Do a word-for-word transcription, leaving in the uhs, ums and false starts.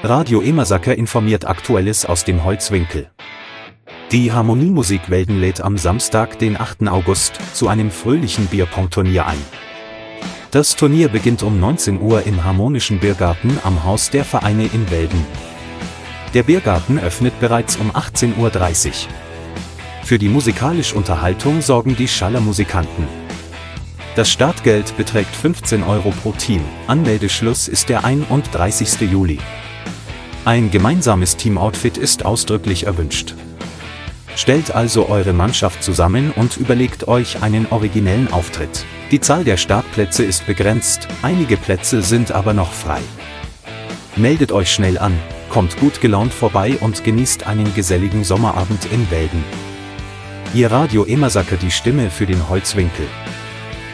Radio Emersacker informiert Aktuelles aus dem Holzwinkel. Die Harmoniemusik Welden lädt am Samstag, den achten August, zu einem fröhlichen Bierpong-Turnier ein. Das Turnier beginnt um neunzehn Uhr im Harmonischen Biergarten am Haus der Vereine in Welden. Der Biergarten öffnet bereits um achtzehn Uhr dreißig. Für die musikalische Unterhaltung sorgen die Schallermusikanten. Das Startgeld beträgt fünfzehn Euro pro Team, Anmeldeschluss ist der einunddreißigste Juli. Ein gemeinsames Teamoutfit ist ausdrücklich erwünscht. Stellt also eure Mannschaft zusammen und überlegt euch einen originellen Auftritt. Die Zahl der Startplätze ist begrenzt, einige Plätze sind aber noch frei. Meldet euch schnell an, kommt gut gelaunt vorbei und genießt einen geselligen Sommerabend in Welden. Ihr Radio Emersacker, die Stimme für den Holzwinkel.